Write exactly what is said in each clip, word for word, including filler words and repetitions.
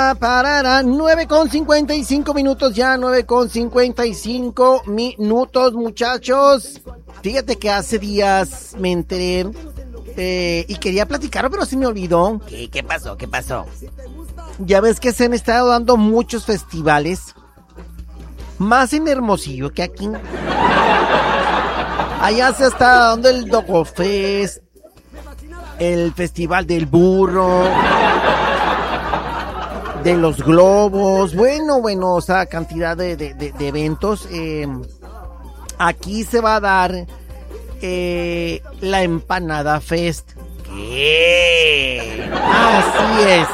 para, para, nueve con cincuenta y cinco minutos ya, nueve con cincuenta y cinco minutos, muchachos. Fíjate que hace días me enteré eh, y quería platicarlo, pero se me olvidó. ¿Qué, qué pasó? ¿Qué pasó? Ya ves que se han estado dando muchos festivales, más en Hermosillo que aquí. Allá se está dando el Dogofest, el Festival del Burro, de los Globos, bueno, bueno, o sea, cantidad de, de, de, de eventos. Eh, aquí se va a dar eh, la Empanada Fest. ¿Qué? Así es.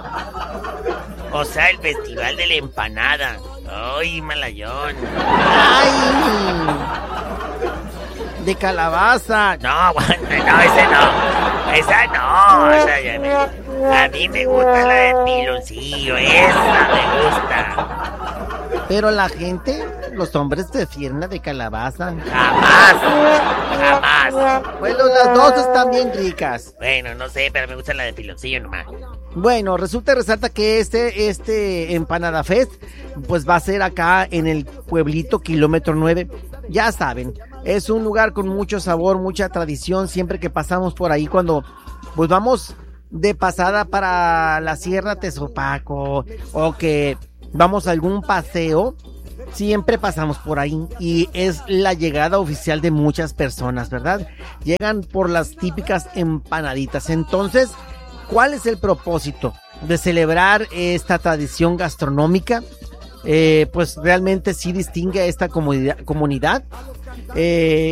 O sea, el Festival de la Empanada. Ay, malayón. Ay, de calabaza. No, aguanta, no, ese no. Esa no. O sea, ya me, a mí me gusta la de piloncillo. Esa me gusta. Pero la gente, los hombres prefieren la de calabaza. Jamás. Jamás. Bueno, las dos están bien ricas. Bueno, no sé, pero me gusta la de piloncillo nomás. Bueno, resulta y resalta que este, este Empanada Fest, pues va a ser acá en el pueblito Kilómetro nueve. Ya saben, es un lugar con mucho sabor, mucha tradición. Siempre que pasamos por ahí, cuando pues vamos de pasada para la Sierra Tezopaco o que vamos a algún paseo, siempre pasamos por ahí y es la llegada oficial de muchas personas, ¿verdad? Llegan por las típicas empanaditas. Entonces, ¿cuál es el propósito de celebrar esta tradición gastronómica? Eh, pues realmente sí distingue a esta comunidad. comunidad. Eh,